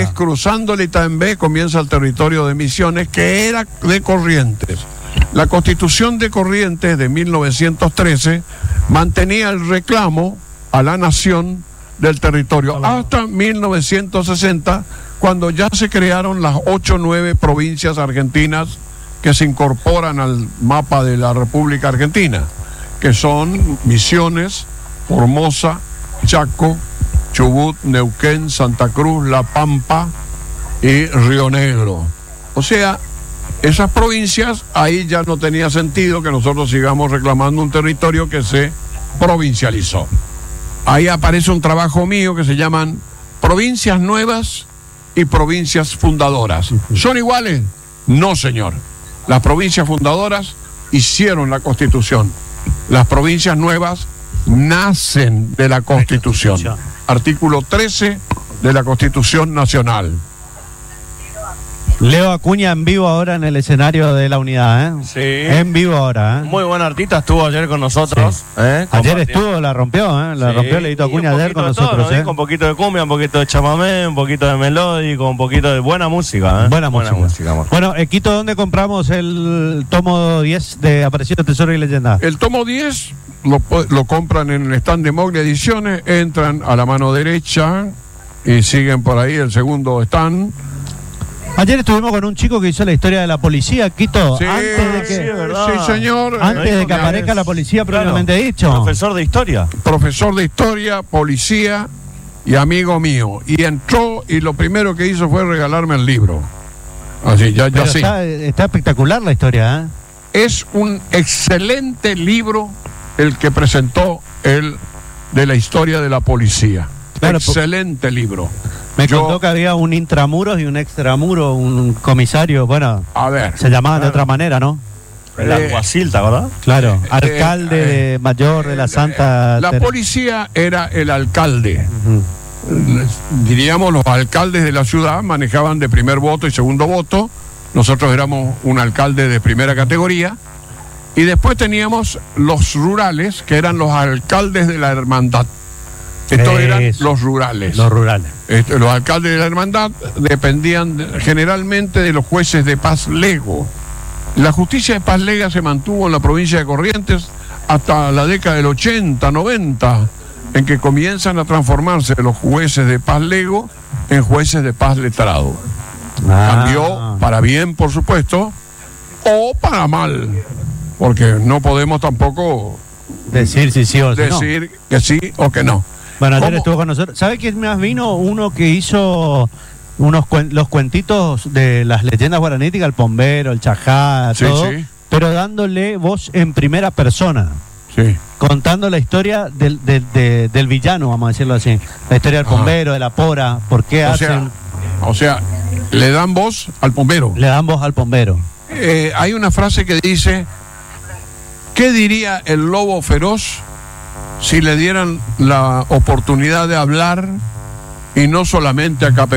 cruzando el Itaembé comienza el territorio de Misiones, que era de Corrientes. La Constitución de Corrientes de 1913 mantenía el reclamo a la nación del territorio hasta 1960, cuando ya se crearon las 8 o 9 provincias argentinas que se incorporan al mapa de la República Argentina, que son Misiones, Formosa, Chaco, Chubut, Neuquén, Santa Cruz, La Pampa y Río Negro. O sea, esas provincias, ahí ya no tenía sentido que nosotros sigamos reclamando un territorio que se provincializó. Ahí aparece un trabajo mío que se llaman Provincias Nuevas y Provincias Fundadoras. ¿Son iguales? No, señor. Las provincias fundadoras hicieron la Constitución. Las provincias nuevas nacen de la Constitución. Artículo 13 de la Constitución Nacional. Leo Acuña en vivo ahora en el escenario de la Unidad, ¿eh? Sí. En vivo ahora, ¿eh? Muy buen artista, estuvo ayer con nosotros. Sí. Ayer estuvo, la rompió, ¿eh? La rompió Leito Acuña ayer con nosotros, todo, ¿no? Con un poquito de cumbia, un poquito de chamamé, un poquito de melódico, un poquito de buena música, ¿eh? Buena música, amor. Bueno, Quito, ¿dónde compramos el tomo 10 de Aparecido Tesoro y Leyenda? El tomo 10 lo compran en el stand de Moglia Ediciones, entran a la mano derecha y siguen por ahí el segundo stand. Ayer estuvimos con un chico que hizo la historia de la policía, Quito, sí, antes de que, sí, señor. Antes de que aparezca la policía propiamente dicho. Profesor de historia. Profesor de historia, policía y amigo mío. Y entró y lo primero que hizo fue regalarme el libro. Así, ya sí. Está espectacular la historia, ¿eh? Es un excelente libro el que presentó él de la historia de la policía. Claro, excelente libro. Me contó que había un intramuros y un extramuro, un comisario, bueno, a ver, se llamaban de otra manera, ¿no? El alguacil, ¿verdad? Claro, alcalde mayor de la Santa... La policía era el alcalde. Diríamos, los alcaldes de la ciudad manejaban de primer voto y segundo voto. Nosotros éramos un alcalde de primera categoría. Y después teníamos los rurales, que eran los alcaldes de la hermandad. Estos eran los rurales. Los rurales. Los alcaldes de la hermandad dependían generalmente de los jueces de paz lego. La justicia de paz lega se mantuvo en la provincia de Corrientes hasta la década del 80, 90, en que comienzan a transformarse los jueces de paz lego en jueces de paz letrado. Cambió para bien, por supuesto, o para mal, porque no podemos tampoco decir si sí o si no. Decir que sí o que no. Bueno, ayer estuvo con nosotros. ¿Sabe quién más vino? Uno que hizo los cuentitos de las leyendas guaraníticas, el Pombero, el Chajá, todo, pero dándole voz en primera persona. Sí. Contando la historia del villano, vamos a decirlo así. La historia del Pombero, de la Pora, por qué hacen... O sea, le dan voz al Pombero. Le dan voz al Pombero. Hay una frase que dice: ¿qué diría el lobo feroz si le dieran la oportunidad de hablar y no solamente a